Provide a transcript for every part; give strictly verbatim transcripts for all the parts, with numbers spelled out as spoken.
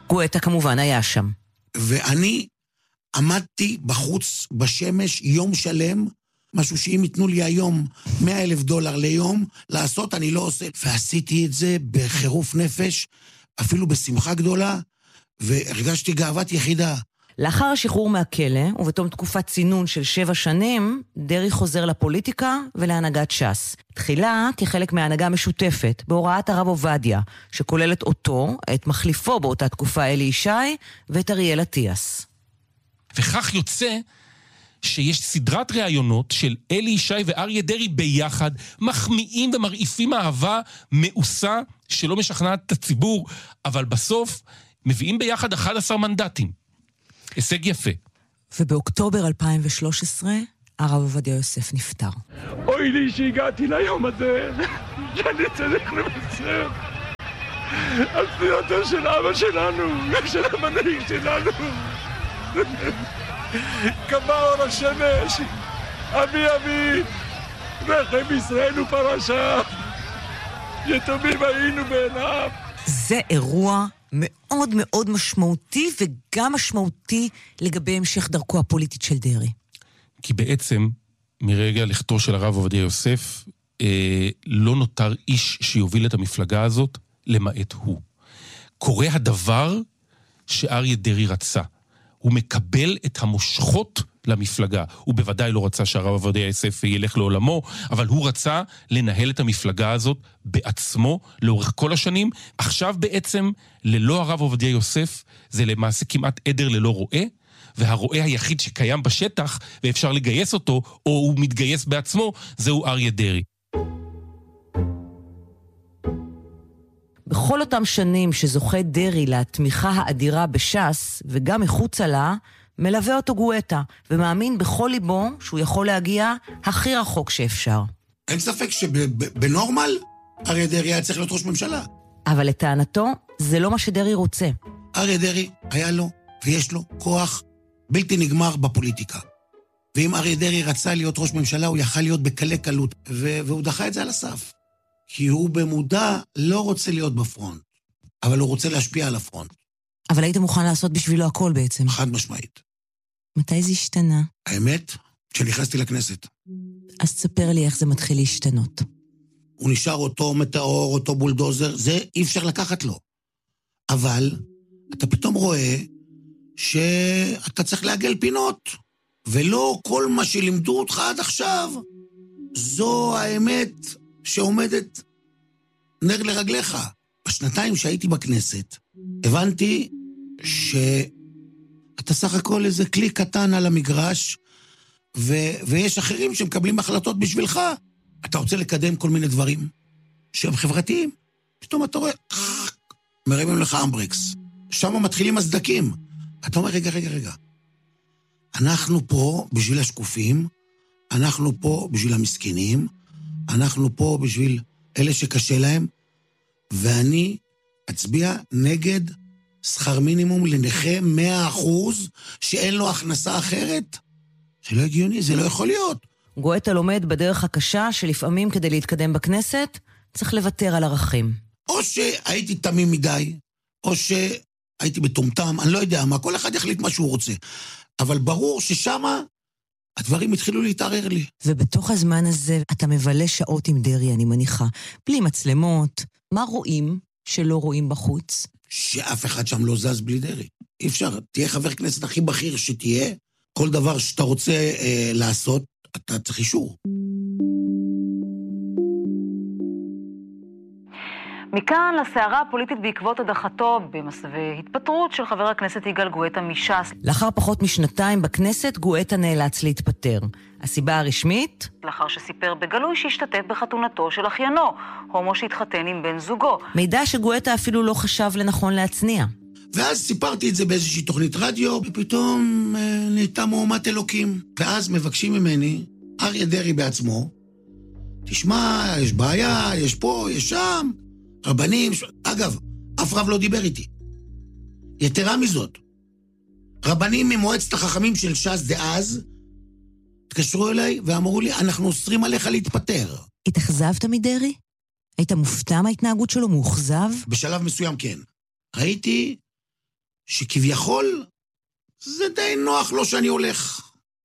גואטה כמובן היה שם. ואני עמדתי בחוץ בשמש יום שלם, משהו שאם ייתנו לי היום מאה אלף דולר ליום לעשות, אני לא עושה. ועשיתי את זה בחירוף נפש, אפילו בשמחה גדולה, והרגשתי גאוות יחידה. לאחר השחרור מהכלא, ובתום תקופת צינון של שבע שנים, דרי חוזר לפוליטיקה ולהנהגת ש"ס. תחילה כחלק מההנהגה משותפת, בהוראת הרב עובדיה, שכוללת אותו, את מחליפו באותה תקופה אלי ישי, ואת אריאל אטיאס. וכך יוצא שיש סדרת ראיונות של אלי ישי ואריה דרי ביחד, מחמיאים ומרעיפים אהבה מאוסה שלא משכנעת את הציבור, אבל בסוף מביאים ביחד אחד עשר מנדטים. הישג יפה. ובאוקטובר אלפיים ושלוש עשרה, הרב עובדיה יוסף נפטר. אוי לי שהגעתי ליום הזה, שאני צריך לבשר על פניותו של אבא שלנו, של המנהיג שלנו. קבע אור השמש, אבי אבי, רחם ישראל ופרשה, יתומים היינו בעיניו. זה אירוע מאוד מאוד משמעותי, וגם משמעותי לגבי המשך דרכו הפוליטית של דרי. כי בעצם, מרגע לכתו של הרב עובדיה יוסף, אה, לא נותר איש שיוביל את המפלגה הזאת, למעט הוא. קורה הדבר שאריה דרי רצה. הוא מקבל את המושכות למפלגה. הוא בוודאי לא רצה שהרב עובדיה יוסף ילך לעולמו, אבל הוא רצה לנהל את המפלגה הזאת בעצמו לאורך כל השנים. עכשיו בעצם, ללא הרב עובדיה יוסף, זה למעשה כמעט עדר ללא רועה, והרועה היחיד שקיים בשטח, ואפשר לגייס אותו, או הוא מתגייס בעצמו, זהו אריה דרי. בכל אותם שנים שזוכה דרי לתמיכה האדירה בש"ס, וגם מחוצה לה, מלווה אותו גואטה, ומאמין בכל ליבו שהוא יכול להגיע הכי רחוק שאפשר. אין ספק שבנורמל, אריה דרי היה צריך להיות ראש ממשלה. אבל לטענתו, זה לא מה שדרי רוצה. אריה דרי היה לו, ויש לו, כוח בלתי נגמר בפוליטיקה. ואם אריה דרי רצה להיות ראש ממשלה, הוא יכל להיות בקלי קלות, והוא דחה את זה על הסף. כי הוא במודע לא רוצה להיות בפרונט, אבל הוא רוצה להשפיע על הפרונט. אבל היית מוכן לעשות בשבילו הכל בעצם. חד משמעית. מתי זה השתנה? האמת, כשנכנסתי לכנסת. אז תספר לי איך זה מתחיל להשתנות. הוא נשאר אותו מטאור, אותו בולדוזר, זה אי אפשר לקחת לו. אבל אתה פתאום רואה שאתה צריך לעגל פינות, ולא כל מה שלימדו אותך עד עכשיו, זו האמת שעומדת נר לרגליך. בשנתיים שהייתי בכנסת, הבנתי שאתה סך הכל איזה כלי קטן על המגרש, ו- ויש אחרים שמקבלים החלטות בשבילך. אתה רוצה לקדם כל מיני דברים שהם חברתיים. פתאום אתה רואה, מרימים לך אמבריקס. שם מתחילים הסדקים. אתה אומר, רגע, רגע, רגע. אנחנו פה בשביל השקופים, אנחנו פה בשביל המסכנים, אנחנו פה בשביל אלה שקשה להם, ואני אצביע נגד שכר מינימום לנכה מאה אחוז שאין לו הכנסה אחרת. זה לא הגיוני, זה לא יכול להיות. גואטה לומד בדרך הקשה שלפעמים כדי להתקדם בכנסת צריך לוותר על ערכים. או שהייתי תמים מדי, או שהייתי בטומטם, אני לא יודע מה, כל אחד יחליט מה שהוא רוצה. אבל ברור ששמה הדברים התחילו להתערער לי. ובתוך הזמן הזה אתה מבלה שעות עם דרי, אני מניחה. בלי מצלמות, מה רואים שלא רואים בחוץ? שאף אחד שם לא זז בלי דרי. אי אפשר, תהיה חבר כנסת הכי בכיר שתהיה, כל דבר שאתה רוצה אה, לעשות, אתה צריך אישור. מכאן לסערה הפוליטית בעקבות הדחתו במסווה התפטרות של חבר הכנסת יגאל גואטה מש"ס. לאחר פחות משנתיים בכנסת, גואטה נאלץ להתפטר. הסיבה הרשמית? לאחר שסיפר בגלוי שהשתתף בחתונתו של אחיינו, הומו שהתחתן עם בן זוגו. מידע שגואטה אפילו לא חשב לנכון להצניע. ואז סיפרתי את זה באיזושהי תוכנית רדיו, ופתאום אה, נהייתה מהומת אלוקים. ואז מבקשים ממני, אריה דרי בעצמו, תשמע, יש בעיה, יש פה, יש שם, רבנים, ש... אגב, אף רב לא דיבר איתי. יתרה מזאת, רבנים ממועצת החכמים של ש"ס דאז, התקשרו אליי ואמרו לי, אנחנו אוסרים עליך להתפטר. התאכזבת מדרי? היית מופתע מההתנהגות שלו, מאוכזב? בשלב מסוים כן. ראיתי שכביכול זה די נוח לו שאני הולך.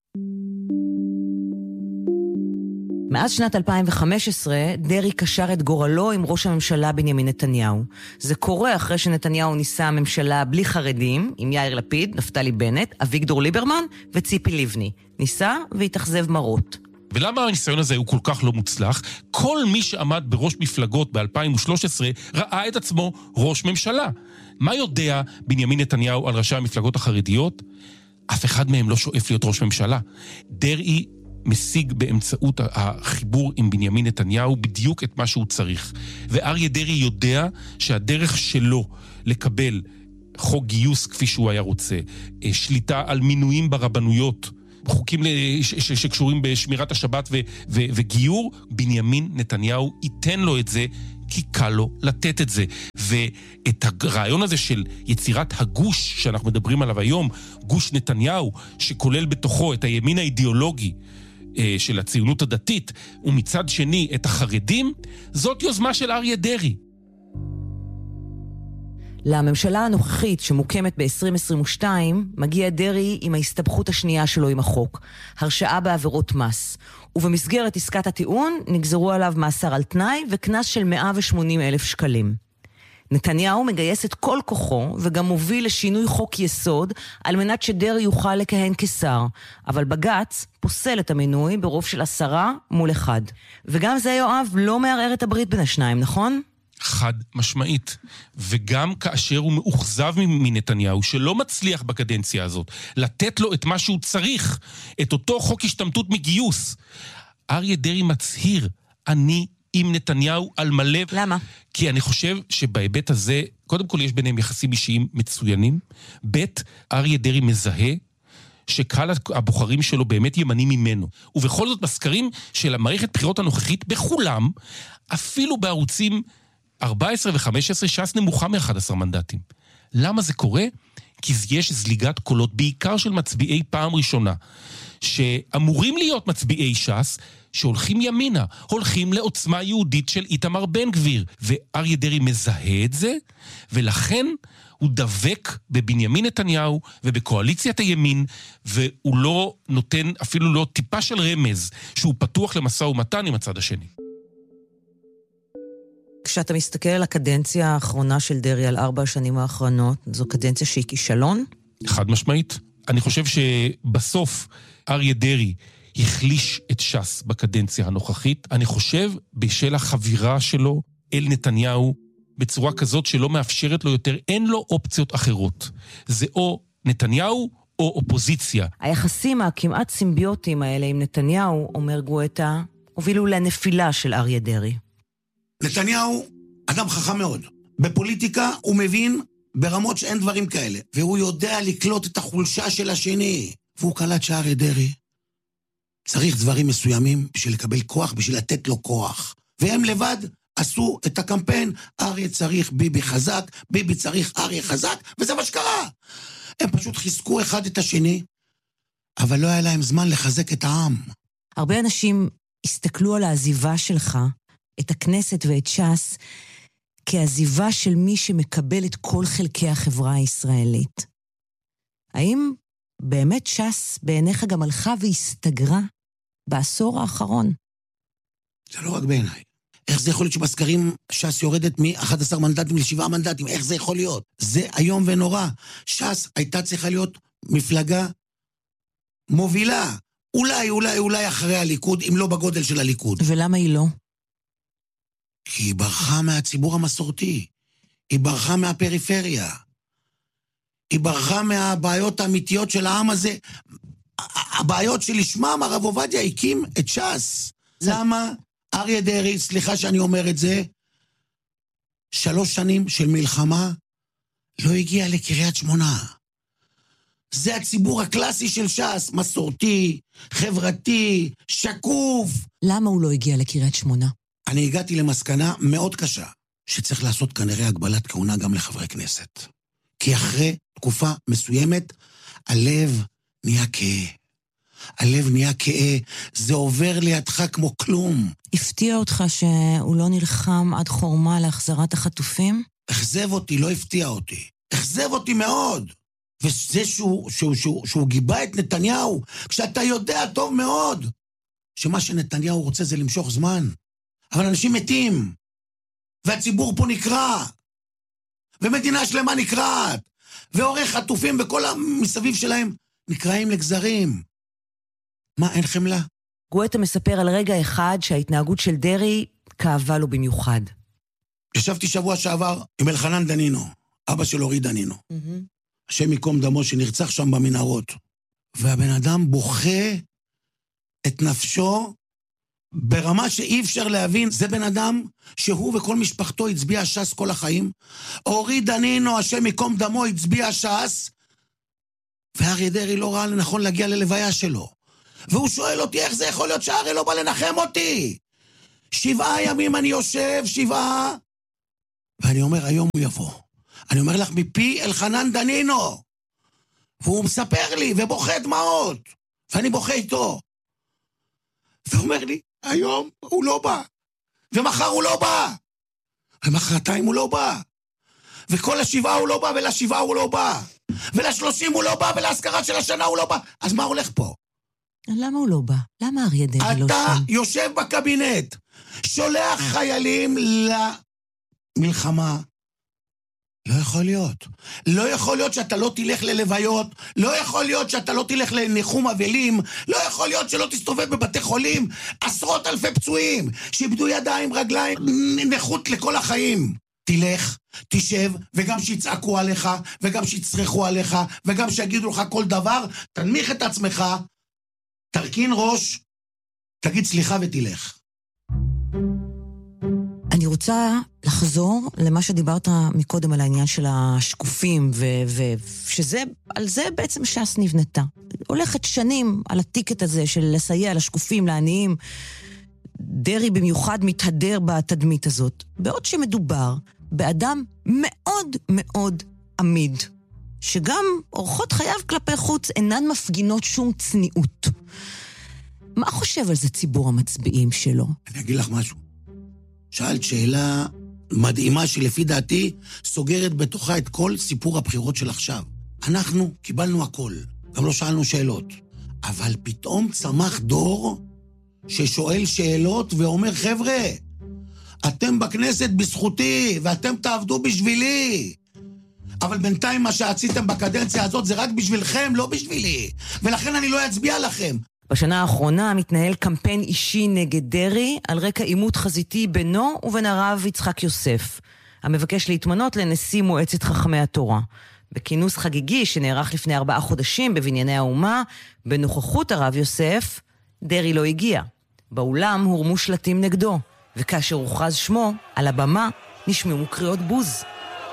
מאז שנת אלפיים וחמש עשרה, דרי קשר את גורלו עם ראש הממשלה בנימין נתניהו. זה קורה אחרי שנתניהו ניסה ממשלה בלי חרדים, עם יאיר לפיד, נפתלי בנט, אביגדור ליברמן וציפי לבני. ניסה והתאכזב מרות. ולמה הניסיון הזה הוא כל כך לא מוצלח? כל מי שעמד בראש מפלגות ב-אלפיים ושלוש עשרה ראה את עצמו ראש ממשלה. מה יודע בנימין נתניהו על ראשי המפלגות החרדיות? אף אחד מהם לא שואף להיות ראש ממשלה. דרעי משיג באמצעות החיבור עם בנימין נתניהו בדיוק את מה שהוא צריך. ואריה דרעי יודע שהדרך שלו לקבל חוק גיוס כפי שהוא היה רוצה, שליטה על מינויים ברבנויות, חוקים שקשורים בשמירת השבת ו- ו- וגיור, בנימין נתניהו ייתן לו את זה, כי קל לו לתת את זה. ואת הרעיון הזה של יצירת הגוש שאנחנו מדברים עליו היום, גוש נתניהו, שכולל בתוכו את הימין האידיאולוגי של הציונות הדתית, ומצד שני את החרדים, זאת יוזמה של אריה דרעי. לממשלה הנוכחית שמוקמת ב-עשרים עשרים ושתיים, מגיע דרעי עם ההסתבכות השנייה שלו עם החוק, הרשעה בעבירות מס. ובמסגרת עסקת הטיעון נגזרו עליו מאסר על תנאי וכנס של מאה ושמונים אלף שקלים. נתניהו מגייס את כל כוחו וגם מוביל לשינוי חוק יסוד על מנת שדרעי יוכל לכהן כשר, אבל בג"ץ פוסל את המינוי ברוב של עשרה מול אחד. וגם זה, יואב, לא מערער את הברית בין השניים, נכון? חד משמעית. וגם כאשר הוא מאוכזב מנתניהו שלא מצליח בקדנציה הזאת לתת לו את מה שהוא צריך, את אותו חוק השתמטות מגיוס, אריה דרעי מצהיר, אני עם נתניהו על מלא. למה? כי אני חושב שבהיבט הזה, קודם כל יש ביניהם יחסים אישיים מצוינים, ב' אריה דרעי מזהה שקהל הבוחרים שלו באמת ימני ממנו. ובכל זאת בסקרים של המערכת בחירות הנוכחית בכולם, אפילו בערוצים ארבע עשרה ו-חמש עשרה, ש"ס נמוכה מ-אחד עשר מנדטים. למה זה קורה? כי יש זליגת קולות, בעיקר של מצביעי פעם ראשונה, שאמורים להיות מצביעי ש"ס, שהולכים ימינה, הולכים לעוצמה יהודית של איתמר בן גביר. ואריה דרעי מזהה את זה, ולכן הוא דבק בבנימין נתניהו ובקואליציית הימין, והוא לא נותן אפילו לא טיפה של רמז, שהוא פתוח למשא ומתן עם הצד השני. כשאתה מסתכל על הקדנציה האחרונה של דרעי, על ארבע השנים האחרונות, זו קדנציה שהיא כישלון? חד משמעית. אני חושב שבסוף אריה דרעי החליש את ש"ס בקדנציה הנוכחית. אני חושב בשל החבירה שלו אל נתניהו, בצורה כזאת שלא מאפשרת לו יותר, אין לו אופציות אחרות. זה או נתניהו או אופוזיציה. היחסים הכמעט סימביוטיים האלה עם נתניהו, אומר גואטה, הובילו לנפילה של אריה דרעי. נתניהו אדם חכם מאוד. בפוליטיקה הוא מבין ברמות שאין דברים כאלה. והוא יודע לקלוט את החולשה של השני. והוא קלט שאריה דרעי צריך דברים מסוימים בשביל לקבל כוח, בשביל לתת לו כוח. והם לבד עשו את הקמפיין, אריה צריך ביבי חזק, ביבי צריך אריה חזק, וזה מה שקרה. הם פשוט חיזקו אחד את השני, אבל לא היה להם זמן לחזק את העם. הרבה אנשים הסתכלו על העזיבה שלך, את הכנסת ואת ש"ס, כעזיבה של מי שמקבל את כל חלקי החברה הישראלית. האם באמת ש"ס בעיניך גם הלכה והסתגרה בעשור האחרון? זה לא רק בעיניי. איך זה יכול להיות שבסקרים ש"ס יורדת מ-אחד עשר מנדטים ל-שבעה מנדטים? איך זה יכול להיות? זה היום ונורא. ש"ס הייתה צריכה להיות מפלגה מובילה. אולי, אולי, אולי אחרי הליכוד, אם לא בגודל של הליכוד. ולמה היא לא? כי היא ברחה מהציבור המסורתי. היא ברחה מהפריפריה. היא ברחה מהבעיות האמיתיות של העם הזה. הבעיות שלשמם הרב עובדיה הקים את ש"ס. למה אריה דרעי, סליחה שאני אומר את זה, שלוש שנים של מלחמה לא הגיע לקריית שמונה. זה הציבור הקלאסי של ש"ס, מסורתי, חברתי, שקוף. למה הוא לא הגיע לקריית שמונה? אני הגעתי למסקנה מאוד קשה, שצריך לעשות כנראה הגבלת כהונה גם לחברי כנסת. כי אחרי תקופה מסוימת, הלב נהיה כהה. הלב נהיה כהה, זה עובר לידך כמו כלום. הפתיע אותך שהוא לא נלחם עד חורמה להחזרת החטופים? החזב אותי, לא הפתיע אותי. החזב אכזב אותי מאוד. וזה שהוא, שהוא, שהוא, שהוא גיבה את נתניהו, כשאתה יודע טוב מאוד שמה שנתניהו רוצה זה למשוך זמן. אבל אנשים מתים, והציבור פה נקרא, ומדינה שלמה נקראת, ועורך חטופים וכל המסביב שלהם נקראים לגזרים. מה, אין חמלה? גואטה מספר על רגע אחד שההתנהגות של דרי כאבה לו במיוחד. ישבתי שבוע שעבר עם אלחנן דנינו, אבא של אורי דנינו. Mm-hmm. השם יקום דמו שנרצח שם במנהרות. והבן אדם בוכה את נפשו ברמה שאי אפשר להבין. זה בן אדם שהוא וכל משפחתו הצביע ש"ס כל החיים. אורי דנינו, השם יקום דמו, הצביע ש"ס, ואריה דרעי לא ראה לנכון להגיע ללוויה שלו. והוא שואל אותי איך זה יכול להיות שאריה לא בא לנחם אותי. שבעה ימים אני יושב, שבעה, ואני אומר היום הוא יבוא. אני אומר לך מפי אלחנן דנינו, והוא מספר לי ובוכה דמעות, ואני בוכה איתו. והוא אומר לי, היום הוא לא בא, ומחר הוא לא בא, ומחרתיים הוא לא בא, וכל השבעה הוא לא בא, ולשבעה הוא לא בא, ולשלושים הוא לא בא, ולהזכרה של השנה הוא לא בא. אז מה הולך פה? למה הוא לא בא? למה אריה דרעי לא שם? אתה יושב בקבינט, שולח חיילים למלחמה. לא יכול להיות. לא יכול להיות שאתה לא תלך ללוויות, לא יכול להיות שאתה לא תלך לניחום אבלים, לא יכול להיות שלא תסתובב בבתי חולים, עשרות אלפי פצועים, שאיבדו ידיים, רגליים, נכות לכל החיים. תלך, תשב, וגם שיצעקו עליך, וגם שיצרחו עליך, וגם שיגידו לך כל דבר, תנמיך את עצמך, תרכין ראש, תגיד סליחה ותלך. אני רוצה לחזור למה שדיברת מקודם על העניין של השקופים, ושזה, על זה בעצם ש"ס נבנתה. הולכת שנים על הטיקט הזה של לסייע לשקופים, לעניים. דרי במיוחד מתהדר בתדמית הזאת, בעוד שמדובר באדם מאוד מאוד עמיד, שגם אורחות חייו כלפי חוץ אינן מפגינות שום צניעות. מה חושב על זה ציבור המצביעים שלו? אני אגיד לך משהו. שאלת שאלה מדהימה שלפי דעתי סוגרת בתוכה את כל סיפור הבחירות של עכשיו. אנחנו קיבלנו הכל, גם לא שאלנו שאלות. אבל פתאום צמח דור ששואל שאלות ואומר, חבר'ה, אתם בכנסת בזכותי ואתם תעבדו בשבילי. אבל בינתיים מה שעשיתם בקדנציה הזאת זה רק בשבילכם, לא בשבילי. ולכן אני לא אצביע לכם. בשנה האחרונה מתנהל קמפיין אישי נגד דרי על רקע עימות חזיתי בינו ובין הרב יצחק יוסף, המבקש להתמנות לנשיא מועצת חכמי התורה. בכינוס חגיגי שנערך לפני ארבעה חודשים בבנייני האומה, בנוכחות הרב יוסף, דרי לא הגיע. באולם הורמו שלטים נגדו, וכאשר הוכרז שמו, על הבמה נשמעו קריאות בוז.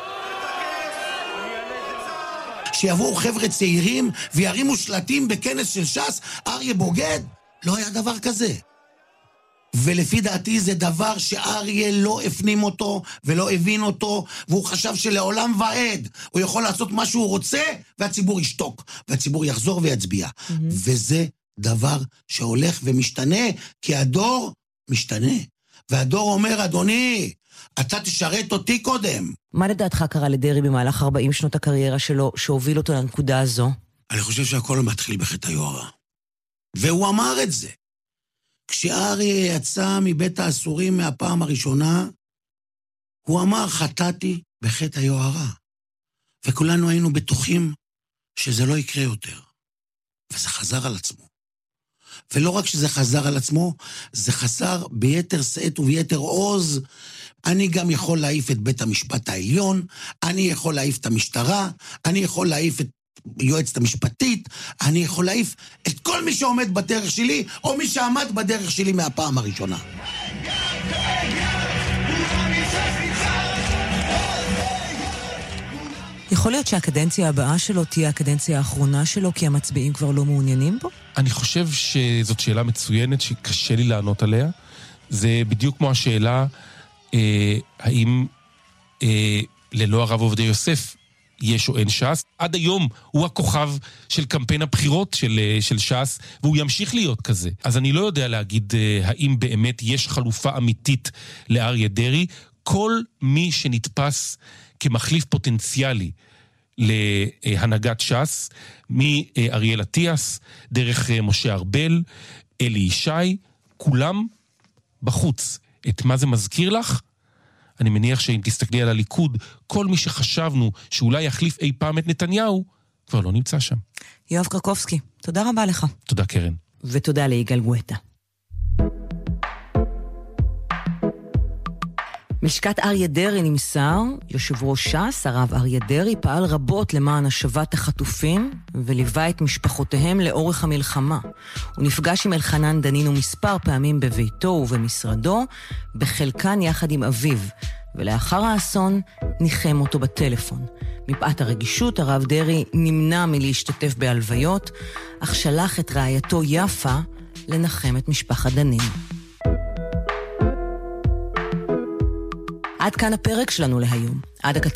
שיבואו חבר'ה צעירים וירימו שלטים בכנס של ש"ס, אריה בוגד? לא היה דבר כזה. ולפי דעתי זה דבר שאריה לא הפנים אותו ולא הבין אותו, והוא חשב שלעולם ועד הוא יכול לעשות מה שהוא רוצה והציבור ישתוק, והציבור יחזור ויצביע. Mm-hmm. וזה דבר שהולך ומשתנה, כי הדור משתנה. והדור אומר, אדוני, אתה תשרת אותי קודם. מה לדעתך קרה לדרי במהלך ארבעים שנות הקריירה שלו שהוביל אותו לנקודה הזו? אני חושב שהכל מתחיל בחטא היוהרה. והוא אמר את זה. כשאריה יצא מבית האסורים מהפעם הראשונה, הוא אמר, חטאתי בחטא היוהרה. וכולנו היינו בטוחים שזה לא יקרה יותר. וזה חזר על עצמו. ולא רק שזה חזר על עצמו, זה חזר ביתר שאת וביתר עוז. אני גם יכול להעיף את בית המשפט העליון, אני יכול להעיף את המשטרה, אני יכול להעיף את יועצת המשפטית, אני יכול להעיף את כל מי שעומד בדרך שלי, או מי שעמד בדרך שלי מהפעם הראשונה. יכול להיות שהקדנציה הבאה שלו תהיה הקדנציה האחרונה שלו, כי המצביעים כבר לא מעוניינים בו? אני חושב שזאת שאלה מצוינת שקשה לי לענות עליה. זה בדיוק כמו השאלה, אה, האם אה, ללא הרב עובדיה יוסף יש או אין ש"ס. עד היום הוא הכוכב של קמפיין הבחירות של, של ש"ס, והוא ימשיך להיות כזה. אז אני לא יודע להגיד אה, האם באמת יש חלופה אמיתית לאריה דרעי. כל מי שנתפס כמחליף פוטנציאלי להנהגת ש"ס, מאריאל אטיאס, דרך משה ארבל, אלי ישי, כולם בחוץ. את מה זה מזכיר לך? אני מניח שאם תסתכלי על הליכוד, כל מי שחשבנו שאולי יחליף אי פעם את נתניהו, כבר לא נמצא שם. יואב קרקובסקי, תודה רבה לך. תודה קרן. ותודה ליגאל גואטה. מלשכת אריה דרעי נמסר, יושב ראש ש"ס, הרב אריה דרעי, פעל רבות למען השבת החטופים וליווה את משפחותיהם לאורך המלחמה. הוא נפגש עם אלחנן דנינו מספר פעמים בביתו ובמשרדו, בחלקן יחד עם אביו, ולאחר האסון ניחם אותו בטלפון. מפאת הרגישות, הרב דרעי נמנע מלהשתתף בהלוויות, אך שלח את רעייתו יפה לנחם את משפחת דנינו. עד כאן הפרק שלנו להיום. עד הקצה